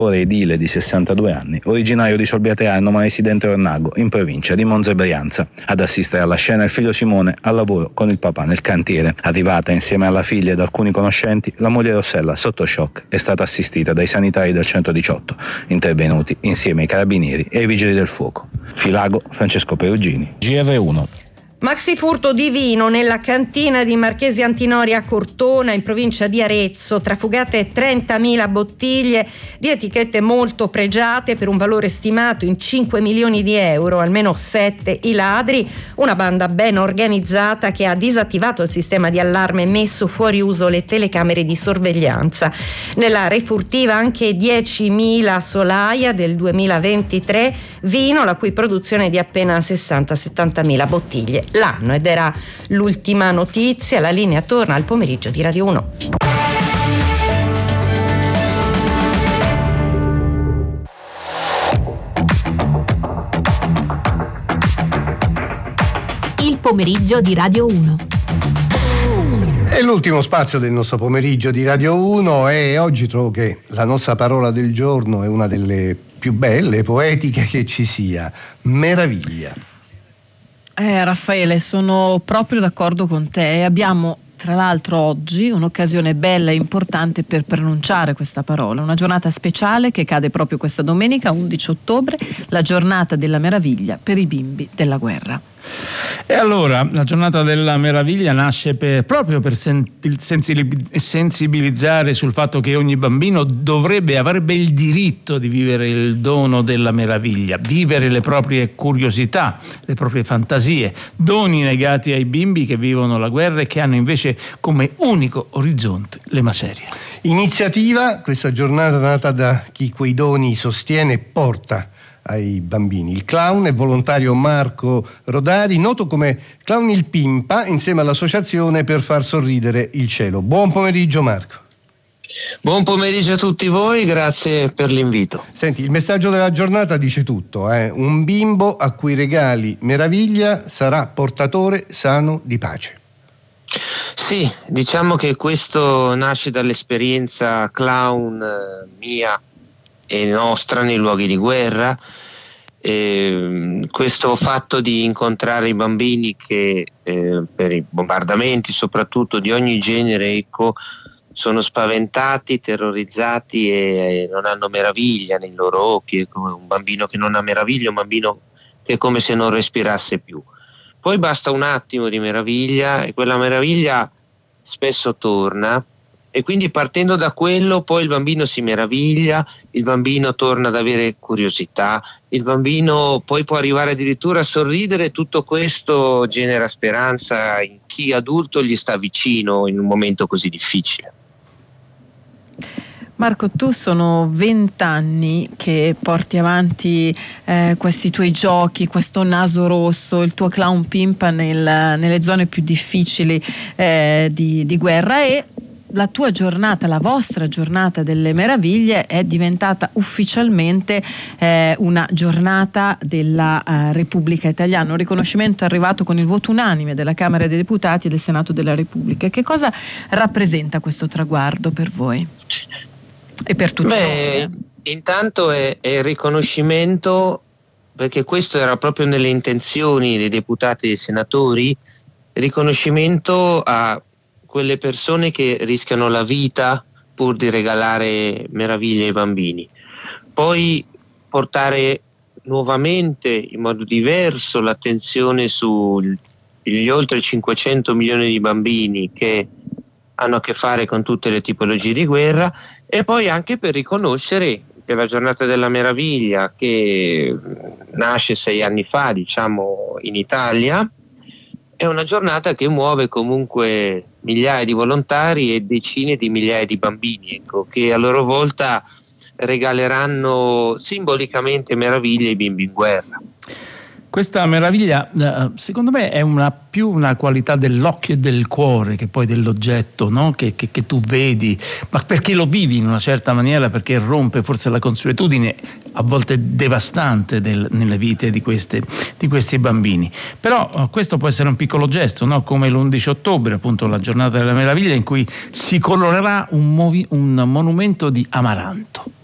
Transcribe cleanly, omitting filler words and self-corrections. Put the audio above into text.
edile di 62 anni, originario di Solbiateano ma residente a Ornago, in provincia di Monza e Brianza. Ad assistere alla scena il figlio Simone, al lavoro con il papà nel cantiere. Arrivata insieme alla figlia ed alcuni conoscenti, la moglie Rossella, sotto shock, è stata assistita dai sanitari del 118, intervenuti insieme ai carabinieri e ai vigili del fuoco. Filago, Francesco Perugini, GR1. Maxi furto di vino nella cantina di Marchesi Antinori a Cortona, in provincia di Arezzo. Trafugate 30.000 bottiglie di etichette molto pregiate per un valore stimato in 5 milioni di euro, almeno 7 i ladri. Una banda ben organizzata che ha disattivato il sistema di allarme e messo fuori uso le telecamere di sorveglianza. Nella refurtiva anche 10.000 solaia del 2023, vino la cui produzione è di appena 60-70.000 bottiglie l'anno. Ed era l'ultima notizia. La linea torna al pomeriggio di Radio 1. Il pomeriggio di Radio 1. È l'ultimo spazio del nostro pomeriggio di Radio 1 e oggi trovo che la nostra parola del giorno è una delle più belle, poetiche che ci sia: meraviglia. Raffaele, sono proprio d'accordo con te. Abbiamo tra l'altro oggi un'occasione bella e importante per pronunciare questa parola, una giornata speciale che cade proprio questa domenica 11 ottobre, la giornata della meraviglia per i bimbi della guerra. E allora la giornata della meraviglia nasce proprio per sensibilizzare sul fatto che ogni bambino avrebbe il diritto di vivere il dono della meraviglia, vivere le proprie curiosità, le proprie fantasie, doni negati ai bimbi che vivono la guerra e che hanno invece come unico orizzonte le macerie. Iniziativa, questa giornata nata da chi quei doni sostiene e porta ai bambini. Il clown è volontario Marco Rodari, noto come Clown il Pimpa, insieme all'associazione Per far sorridere il cielo. Buon pomeriggio Marco. Buon pomeriggio a tutti voi, grazie per l'invito. Senti, il messaggio della giornata dice tutto, un bimbo a cui regali meraviglia sarà portatore sano di pace. Sì, diciamo che questo nasce dall'esperienza clown mia e nostra nei luoghi di guerra. Questo fatto di incontrare i bambini che per i bombardamenti soprattutto di ogni genere sono spaventati, terrorizzati e non hanno meraviglia nei loro occhi. Un bambino che non ha meraviglia, un bambino che è come se non respirasse più. Poi basta un attimo di meraviglia e quella meraviglia spesso torna. E quindi partendo da quello poi il bambino si meraviglia, il bambino torna ad avere curiosità, il bambino poi può arrivare addirittura a sorridere. Tutto questo genera speranza in chi adulto gli sta vicino in un momento così difficile. Marco, tu sono 20 anni che porti avanti questi tuoi giochi, questo naso rosso, il tuo clown pimpa nelle zone più difficili di guerra, e la tua giornata, la vostra giornata delle meraviglie è diventata ufficialmente una giornata della Repubblica Italiana. Un riconoscimento arrivato con il voto unanime della Camera dei Deputati e del Senato della Repubblica. Che cosa rappresenta questo traguardo per voi e per tutti noi? Intanto è il riconoscimento, perché questo era proprio nelle intenzioni dei deputati e dei senatori, riconoscimento a quelle persone che rischiano la vita pur di regalare meraviglie ai bambini. Poi portare nuovamente in modo diverso l'attenzione sugli oltre 500 milioni di bambini che hanno a che fare con tutte le tipologie di guerra, e poi anche per riconoscere che la giornata della meraviglia, che nasce 6 anni fa, diciamo, in Italia, è una giornata che muove comunque migliaia di volontari e decine di migliaia di bambini, che a loro volta regaleranno simbolicamente meraviglie ai bimbi in guerra. Questa meraviglia, secondo me, è più una qualità dell'occhio e del cuore che poi dell'oggetto, no? che tu vedi, ma perché lo vivi in una certa maniera, perché rompe forse la consuetudine a volte devastante nelle vite di questi bambini. Però questo può essere un piccolo gesto, no? Come l'11 ottobre, appunto la giornata della meraviglia, in cui si colorerà un monumento di amaranto.